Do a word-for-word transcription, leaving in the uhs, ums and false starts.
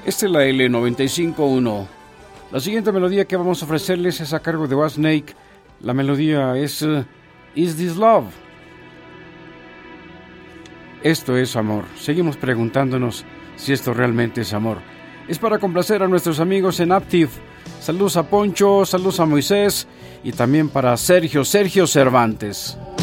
Esta es la L noventa y cinco punto uno. La siguiente melodía que vamos a ofrecerles es a cargo de Whitesnake. La melodía es uh, Is This Love? Esto es amor. Seguimos preguntándonos si esto realmente es amor. Es para complacer a nuestros amigos en Active. Saludos a Poncho, saludos a Moisés y también para Sergio, Sergio Cervantes.